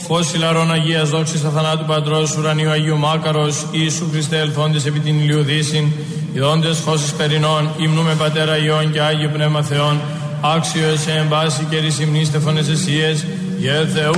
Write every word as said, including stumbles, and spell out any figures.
φως ηλαρών Αγίας δόξης αθανάτου Πατρός ουρανίου Αγίου Μάκαρος Ιησού Χριστέ ελθόντες επί την ηλιοδύσιν ιδόντες φώσεις περινών υμνούμε Πατέρα Υιόν και Άγιο Πνεύμα Θεόν άξιο εσέ εν πάση και ρης υμνήστε φωνές εσίες γε Θεού